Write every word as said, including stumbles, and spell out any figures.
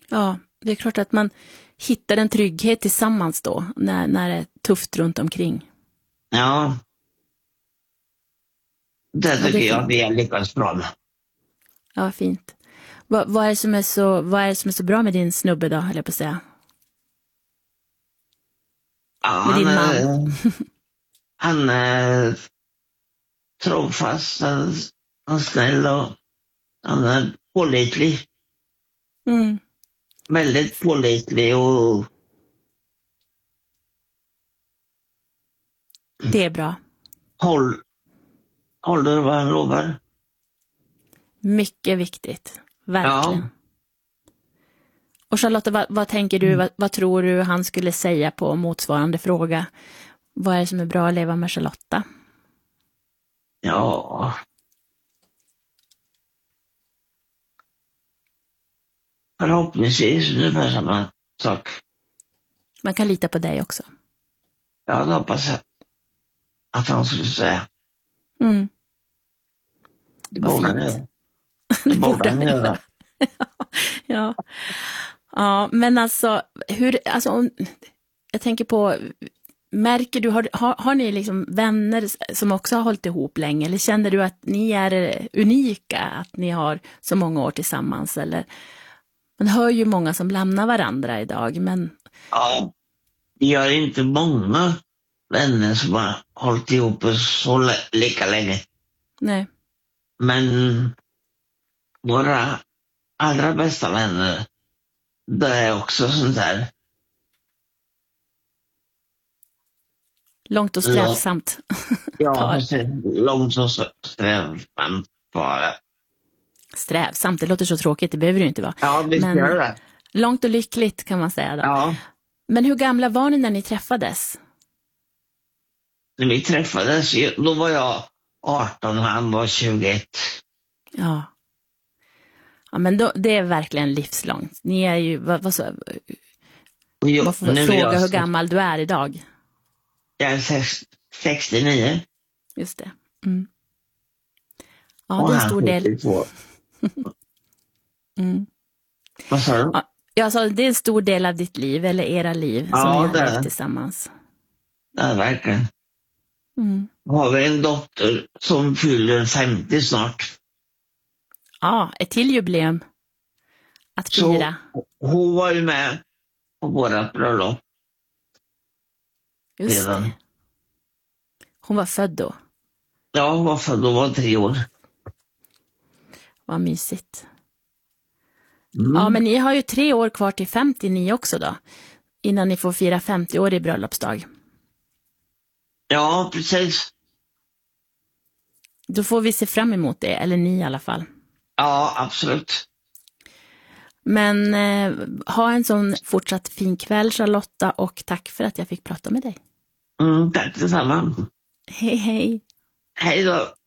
Ja, det är klart att man hittar en trygghet tillsammans då, när, när det är tufft runt omkring. Ja. Det tycker ja, det jag vi är lyckats bra med. Ja, fint. Va, vad, är det som är så, vad är det som är så bra med din snubbe då, höll jag på att säga? Ja, Med din han, man? är, han är trofast, han, han är snäll och han är pålitlig. Mm. Väldigt pålitlig och... Det är bra. Håll, håller vad han lovar. Mycket viktigt. Verkligen. Ja. Och Charlotte, vad, vad tänker du, vad, vad tror du han skulle säga på motsvarande fråga? Vad är det som är bra att leva med Charlotta? Ja. Förhoppningsvis ungefär samma sak. Man kan lita på dig också. Jag hoppas att han skulle säga. Mm. Det Vad borde han fint. göra. Det borde han göra. ja. ja, men alltså, hur, alltså om, jag tänker på, märker du, har, har, har ni liksom vänner som också har hållit ihop länge, eller känner du att ni är unika, att ni har så många år tillsammans, eller man hör ju många som lämnar varandra idag, men... Ja, vi har inte många vänner som har hållit ihop så lika länge. Nej. Men våra allra bästa vänner, det är också sånt där. Långt och strävsamt. Ja, precis. Långt och strävsamt bara. Strävsamt, det låter så tråkigt, det behöver det inte vara. Ja, visst men gör det. Långt och lyckligt kan man säga då. Ja. Men hur gamla var ni när ni träffades? När vi träffades, då var jag arton och han var tjugoett. Ja. Ja, men då, det är verkligen livslångt. Ni är ju, vad, vad så, Jo, man får fråga jag, hur gammal du är idag. Jag är sex, sextionio. Just det. Mm. Ja, Och det är en han stor del. sjuttiotvå. mm. Vad sa du? Ja, jag sa, det är en stor del av ditt liv, eller era liv, som Ja, ni har det levt tillsammans. Det är verkligen. Mm. Har vi en dotter som fyller femtio snart. Ja, ett till jubileum att fira. Så hon var ju med på våra bröllop. Just redan. det. Hon var född då. Ja, hon var född och var tre år. Vad mysigt. Mm. Ja, men ni har ju tre år kvar till femtio ni också då. Innan ni får fira femtio år i bröllopsdag. Ja, precis. Då får vi se fram emot det, eller ni i alla fall. Ja, absolut. Men eh, ha en sån fortsatt fin kväll, Charlotta, och tack för att jag fick prata med dig. Mm, tack detsamma. Hej, hej. Hej då.